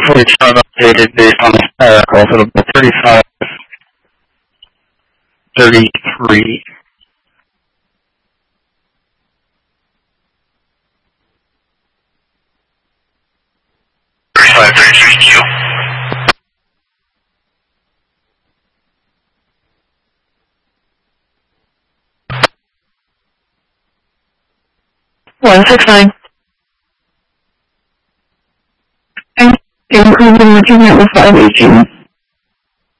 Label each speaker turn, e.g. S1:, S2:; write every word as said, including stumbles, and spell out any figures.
S1: forty-five updated based on the article, so it'll be thirty-five thirty-three.
S2: thirty-five thirty-three Q.
S3: one six nine. Improving what you met with five eighteen.